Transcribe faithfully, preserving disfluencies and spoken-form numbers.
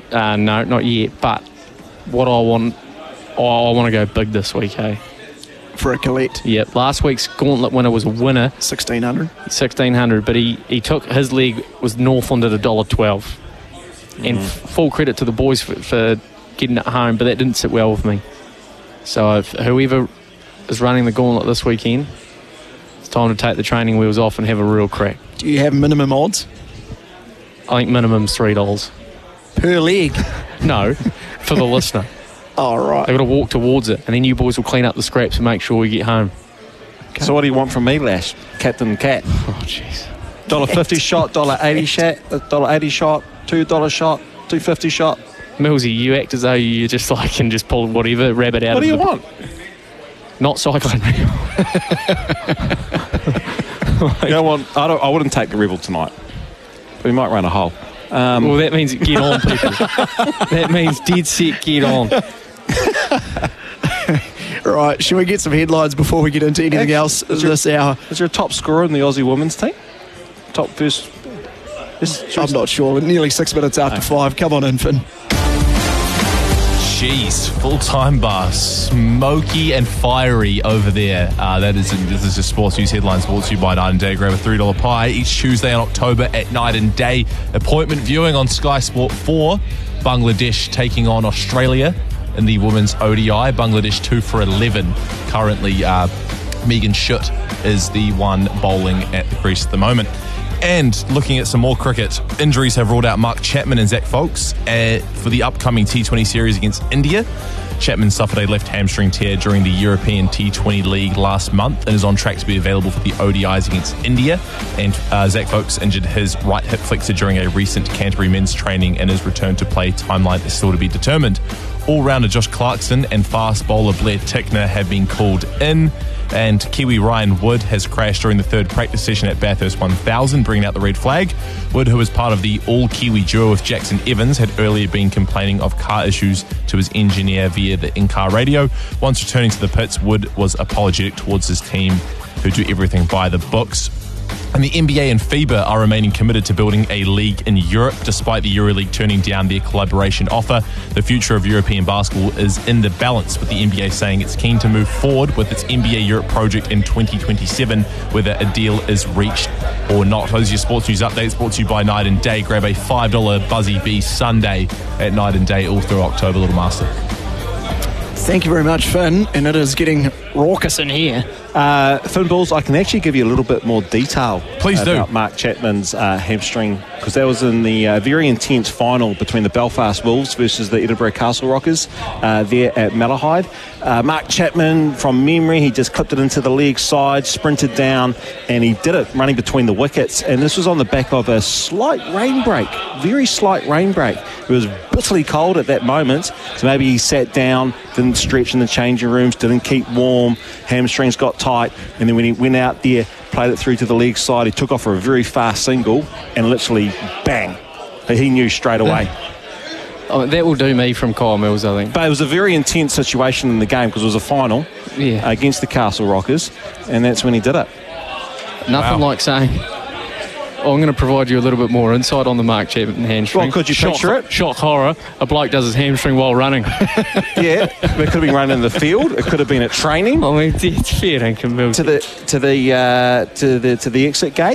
Uh, no, not yet. But what I want, oh, I want to go big this week, eh? For a collect. Yep. Last week's gauntlet winner was a winner. sixteen hundred. sixteen hundred, but he, he took, his leg was Northland at one dollar twelve. Mm. And f- full credit to the boys for, for getting it home, but that didn't sit well with me. So if whoever is running the gauntlet this weekend, it's time to take the training wheels off and have a real crack. Do you have minimum odds? I think minimum's three dollars. Per leg? No, for the listener. Oh, right. They've got to walk towards it, and then you boys will clean up the scraps and make sure we get home. Okay. So what do you want from me, Lash? Captain Cat. Oh, jeez. one dollar fifty shot, one dollar eighty shot, one dollar eighty shot, two dollars shot, two dollars fifty shot. Millsy, you act as though you just like can just pull whatever rabbit out what of do you the... want? Not cyclone. like, you know what? I, don't, I wouldn't take the Rebel tonight. But we might run a hole. Um, well, that means get on, people. That means dead set, get on. Right, should we get some headlines before we get into anything Actually, else this there, hour? Is there a top scorer in the Aussie women's team? Top first... This, I'm not sure. Nearly six minutes after okay. five. Come on in, Finn. Jeez, full-time bar, smoky and fiery over there. Uh, that is, this is just Sports News Headlines brought to you by Night and Day. Grab a three dollar pie each Tuesday in October at Night and Day. Appointment viewing on Sky Sport four. Bangladesh taking on Australia in the women's O D I. Bangladesh two for eleven. Currently, uh, Megan Schutt is the one bowling at the crease at the moment. And looking at some more cricket, injuries have ruled out Mark Chapman and Zach Folkes uh, for the upcoming T twenty series against India. Chapman suffered a left hamstring tear during the European T twenty League last month and is on track to be available for the O D Is against India. And uh, Zach Folkes injured his right hip flexor during a recent Canterbury men's training, and his return to play timeline is still to be determined. All-rounder Josh Clarkson and fast bowler Blair Tickner have been called in. And Kiwi Ryan Wood has crashed during the third practice session at Bathurst one thousand, bringing out the red flag. Wood, who was part of the all-Kiwi duo with Jackson Evans, had earlier been complaining of car issues to his engineer via the in-car radio. Once returning to the pits, Wood was apologetic towards his team, who do everything by the books. And the N B A and FIBA are remaining committed to building a league in Europe, despite the EuroLeague turning down their collaboration offer. The future of European basketball is in the balance, with the N B A saying it's keen to move forward with its N B A Europe project in twenty twenty-seven, whether a deal is reached or not. Those are your sports news updates brought to you by Night and Day. Grab a five dollar Buzzy Bee Sunday at Night and Day all through October, Little Master. Thank you very much, Finn. And it is getting raucous in here. Uh, Finn Bulls, I can actually give you a little bit more detail. Please do. About Mark Chapman's uh, hamstring, because that was in the uh, very intense final between the Belfast Wolves versus the Edinburgh Castle Rockers uh, there at Malahide. Uh, Mark Chapman, from memory, he just clipped it into the leg side, sprinted down, and he did it running between the wickets. And this was on the back of a slight rain break, very slight rain break. It was bitterly cold at that moment, so maybe he sat down, didn't stretch in the changing rooms, didn't keep warm, hamstrings got tight, and then when he went out there, played it through to the leg side, he took off for a very fast single, and literally, bang, he knew straight away. Oh, that will do me from Kyle Mills, I think. But it was a very intense situation in the game, because it was a final yeah. against the Castle Rockers, and that's when he did it. Nothing wow. like saying, oh, I'm going to provide you a little bit more insight on the Mark Chapman hamstring. Well, could you shock, picture it? Shock horror, a bloke does his hamstring while running. Yeah, it could have been running in the field, it could have been at training. I mean, it's fair, Mills. To the, to the, uh, to the, to the exit gate.